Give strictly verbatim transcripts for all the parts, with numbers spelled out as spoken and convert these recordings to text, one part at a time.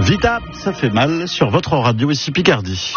Vita, ça fait mal sur votre radio ici Picardie.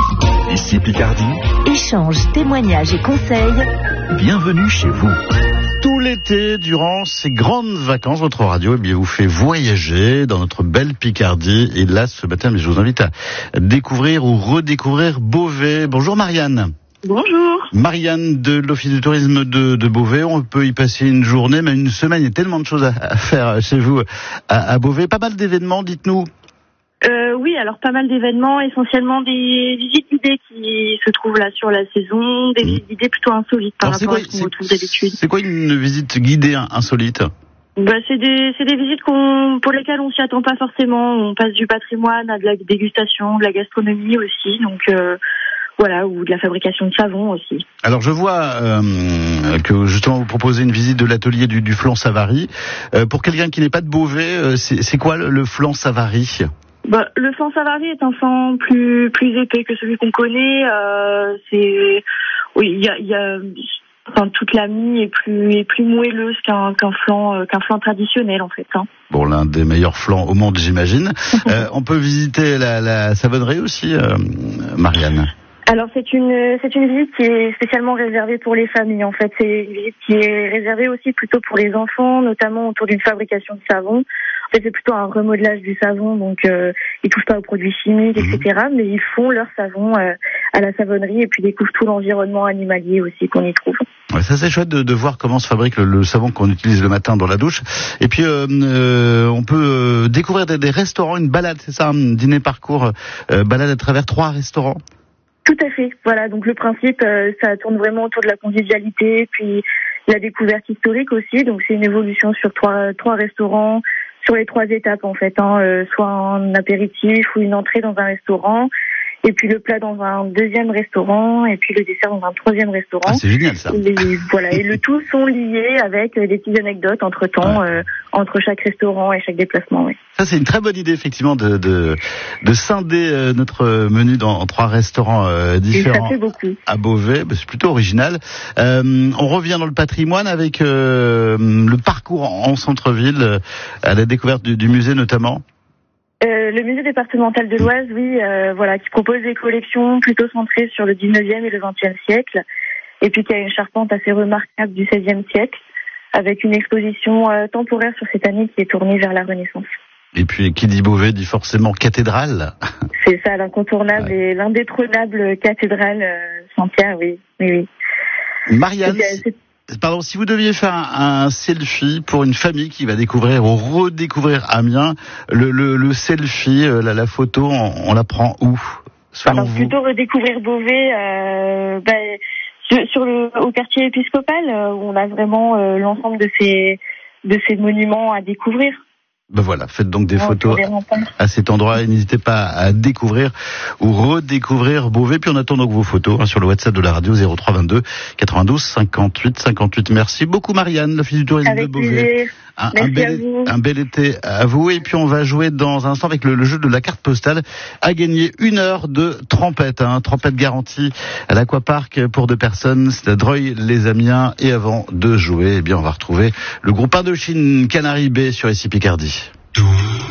Ici Picardie. Échanges, témoignages et conseils. Bienvenue chez vous. Tout l'été, durant ces grandes vacances, votre radio eh bien, vous fait voyager dans notre belle Picardie. Et là, ce matin, je vous invite à découvrir ou redécouvrir Beauvais. Bonjour Marianne. Bonjour. Marianne de l'Office du tourisme de, de Beauvais. On peut y passer une journée, même une semaine. Il y a tellement de choses à, à faire chez vous à, à Beauvais. Pas mal d'événements, dites-nous. Euh, oui, alors pas mal d'événements, essentiellement des visites guidées qui se trouvent là sur la saison, des visites guidées plutôt insolites par Alors, rapport quoi, à ce qu'on retrouve d'habitude. C'est quoi une visite guidée insolite ? Bah, c'est des, c'est des visites qu'on, pour lesquelles on s'y attend pas forcément. On passe du patrimoine à de la dégustation, de la gastronomie aussi, donc euh, voilà, ou de la fabrication de savon aussi. Alors je vois euh, que justement vous proposez une visite de l'atelier du, du flan Savary. Euh, pour quelqu'un qui n'est pas de Beauvais, euh, c'est, c'est quoi le, le flan Savary ? Bah, le flan Savary est un flan plus plus épais que celui qu'on connaît. Euh, c'est oui, il y a, y a enfin, toute la mie est plus est plus moelleuse qu'un qu'un flan euh, qu'un flan traditionnel en fait. Hein. Bon, l'un des meilleurs flans au monde, j'imagine. euh, on peut visiter la, la savonnerie aussi, euh, Marianne. Alors c'est une c'est une visite qui est spécialement réservée pour les familles en fait. C'est une visite qui est réservée aussi plutôt pour les enfants, notamment autour d'une fabrication de savon. En fait, c'est plutôt un remodelage du savon, donc euh, ils touchent pas aux produits chimiques, et cetera. Mais ils font leur savon euh, à la savonnerie et puis découvrent tout l'environnement animalier aussi qu'on y trouve. Ouais, ça c'est chouette de, de voir comment se fabrique le, le savon qu'on utilise le matin dans la douche. Et puis euh, euh, on peut euh, découvrir des, des restaurants, une balade, c'est ça, un dîner parcours, euh, balade à travers trois restaurants. Tout à fait. Voilà, donc le principe, euh, ça tourne vraiment autour de la convivialité, puis la découverte historique aussi. Donc c'est une évolution sur trois trois restaurants, sur les trois étapes en fait, hein, euh, soit un apéritif ou une entrée dans un restaurant, et puis le plat dans un deuxième restaurant, et puis le dessert dans un troisième restaurant. Ah, c'est génial ça. Et, voilà, et le tout sont liés avec euh, des petites anecdotes entre temps, ouais. euh, entre chaque restaurant et chaque déplacement. Oui. Ça c'est une très bonne idée effectivement de de, de scinder euh, notre menu dans en trois restaurants euh, différents. Et ça fait beaucoup. À Beauvais, bah, c'est plutôt original. Euh, on revient dans le patrimoine avec euh, le parcours en, en centre-ville, euh, à la découverte du, du musée notamment. Euh, le musée départemental de l'Oise, oui, euh, voilà, qui propose des collections plutôt centrées sur le dix-neuvième et le vingtième siècle, et puis qui a une charpente assez remarquable du seizième siècle, avec une exposition euh, temporaire sur cette année qui est tournée vers la Renaissance. Et puis, qui dit Beauvais dit forcément cathédrale. C'est ça, l'incontournable ouais. et l'indétrônable cathédrale euh, Saint-Pierre, oui, oui, oui. Marianne, c'est... Pardon, si vous deviez faire un, un selfie pour une famille qui va découvrir ou redécouvrir Amiens, le, le, le selfie, la, la photo, on, on la prend où ? Alors vous plutôt redécouvrir Beauvais, euh, bah, sur, sur le au quartier épiscopal où on a vraiment euh, l'ensemble de ces de ces monuments à découvrir. Ben voilà, faites donc des photos à cet endroit et n'hésitez pas à découvrir ou redécouvrir Beauvais. Puis on attend donc vos photos hein, sur le WhatsApp de la radio zéro trois vingt-deux quatre-vingt-douze cinquante-huit cinquante-huit. Merci beaucoup Marianne, l'Office du tourisme avec de Beauvais. Un, un, bel, un bel été à vous. Et puis on va jouer dans un instant avec le, le jeu de la carte postale à gagner une heure de trempette. Hein, trempette garantie à l'Aquapark pour deux personnes. C'est à Dreuil-les-Amiens. Et avant de jouer, eh bien on va retrouver le groupe Indochine Canary Bay sur ici Picardie.